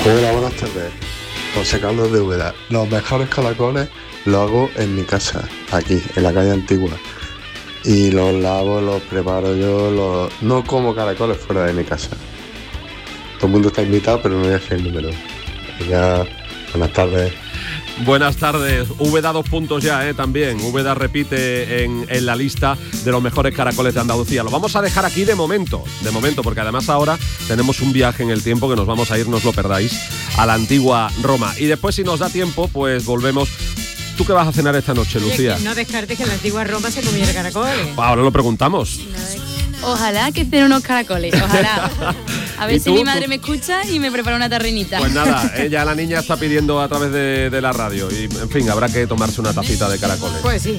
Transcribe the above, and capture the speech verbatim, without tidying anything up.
Hola, buenas tardes. José Carlos de Úbeda. Los mejores caracoles los hago en mi casa, aquí, en la calle Antigua. Y los lavo, los preparo yo, los... no como caracoles fuera de mi casa. Todo el mundo está invitado, pero no voy a hacer el número. Ya, buenas tardes. Buenas tardes. Úbeda dos puntos ya, ¿eh? También. Úbeda repite en, en la lista de los mejores caracoles de Andalucía. Lo vamos a dejar aquí de momento, de momento, porque además ahora tenemos un viaje en el tiempo que nos vamos a ir, no os lo perdáis, a la antigua Roma. Y después, si nos da tiempo, pues volvemos. ¿Tú qué vas a cenar esta noche, Lucía? No descartes que en la antigua Roma se comiera caracoles. Ahora lo preguntamos. Ojalá que cene unos caracoles, ojalá. A ver ¿Y si tú? mi madre ¿Tú? me escucha y me prepara una tarrinita. Pues nada, ella, la niña, está pidiendo a través de, de la radio. Y, en fin, habrá que tomarse una tacita de caracoles. Pues sí.